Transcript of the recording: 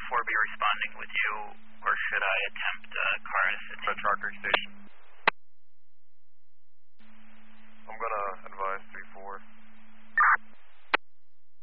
be responding with you, or should I attempt car assist? Petrarch Creek Station.